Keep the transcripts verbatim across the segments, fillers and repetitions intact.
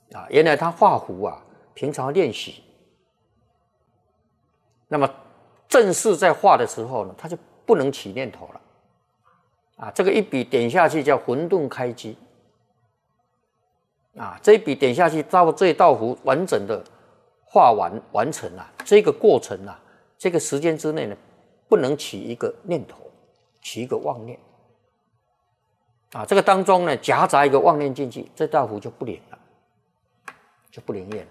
啊，原来他画符啊，平常练习，那么正式在画的时候呢，他就不能起念头了。啊，这个一笔点下去叫混沌开机。啊，这一笔点下去，到这一道符完整的画完完成啊，这个过程啊，这个时间之内呢，不能起一个念头，起一个妄念。啊，这个当中呢，夹杂一个妄念进去，这道符就不灵了，就不灵验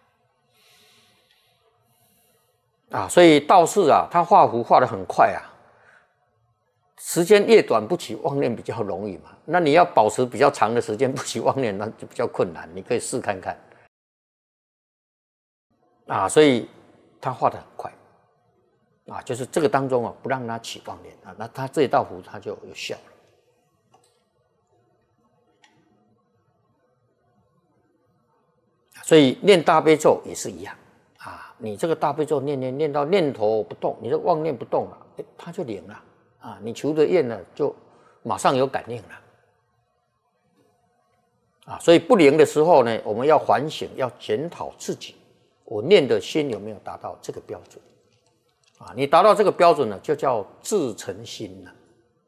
了。啊，所以道士啊，他画符画得很快啊。时间越短，不起妄念比较容易嘛。那你要保持比较长的时间不起妄念，那就比较困难。你可以试看看。啊，所以他画得很快。啊，就是这个当中啊，不让他起妄念啊，那他这一道符他就有效了。所以念大悲咒也是一样啊，你这个大悲咒念念念到念头不动，你的妄念不动了，哎，它就灵了。啊，你求的愿呢，就马上有感应了。啊，所以不灵的时候呢，我们要反省，要检讨自己，我念的心有没有达到这个标准？啊，你达到这个标准呢，就叫自诚心了。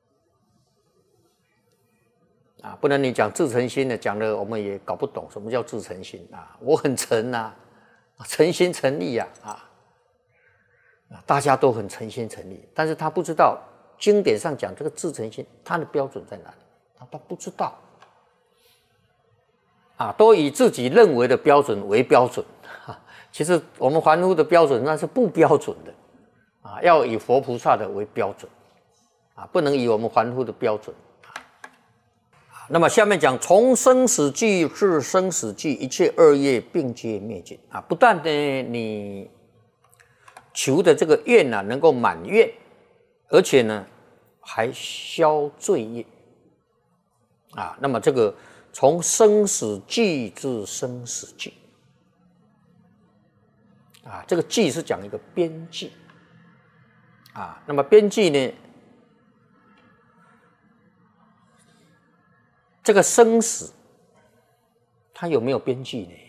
啊，不然你讲自诚心呢，讲的我们也搞不懂什么叫自诚心啊。我很诚啊，诚心诚意啊，啊，大家都很诚心诚意，但是他不知道。经典上讲这个自诚心，它的标准在哪里？他他不知道，啊，都以自己认为的标准为标准，啊、其实我们凡夫的标准那是不标准的，啊，要以佛菩萨的为标准，啊，不能以我们凡夫的标准。啊、那么下面讲从生死际至生死际，一切恶业并皆灭尽。啊，不但呢你求的这个愿啊能够满愿。而且呢，还消罪业啊。那么这个从生死际至生死际啊，这个际是讲一个边际啊。那么边际呢，这个生死它有没有边际呢？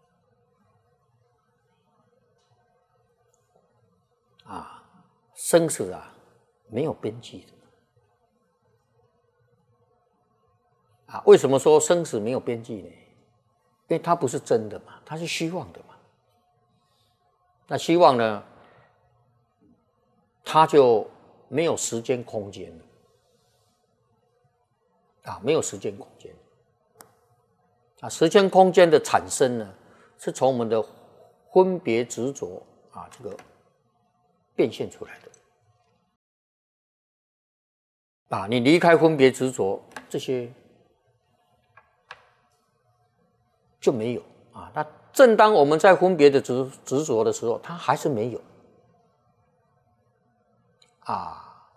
啊，生死啊。没有边际的啊？为什么说生死没有边际呢？因为它不是真的嘛，它是虚妄的嘛。那虚妄呢，它就没有时间空间了啊，没有时间空间啊。时间空间的产生呢，是从我们的分别执着啊这个变现出来的。啊，你离开分别执着，这些就没有啊。那正当我们在分别的执执着的时候，它还是没有啊。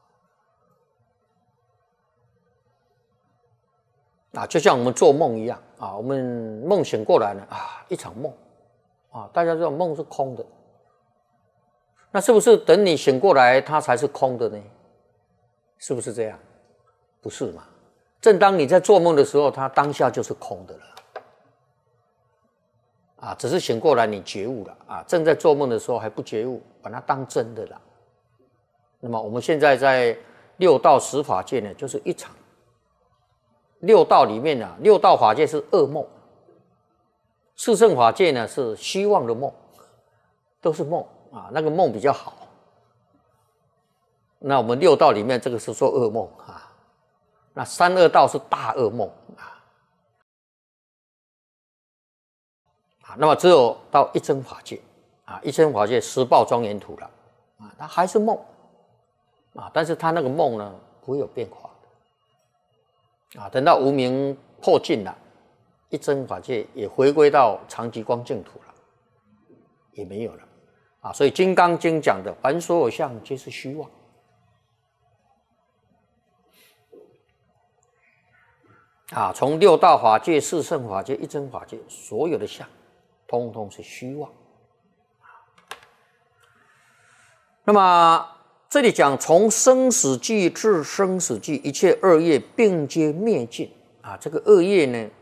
啊，就像我们做梦一样啊，我们梦醒过来了啊，一场梦啊，大家知道梦是空的，那是不是等你醒过来，它才是空的呢？是不是这样？不是嘛？正当你在做梦的时候，它当下就是空的了，啊，只是醒过来你觉悟了啊，正在做梦的时候还不觉悟，把它当真的了。那么我们现在在六道十法界呢，就是一场六道里面啊，六道法界是噩梦，四圣法界呢是虚妄的梦，都是梦啊，那个梦比较好。那我们六道里面这个是说噩梦啊，那三恶道是大噩梦啊。啊，那么只有到一真法界啊，一真法界十报庄严土了啊，它还是梦啊，但是它那个梦呢不会有变化的啊。等到无明破尽了，一真法界也回归到常寂光净土了，也没有了啊。所以《金刚经》讲的，凡所有相皆是虚妄。啊，从六道法界、四圣法界、一真法界，所有的相，通通是虚妄。那么这里讲从生死际至生死际，一切恶业并皆灭尽啊。这个恶业呢，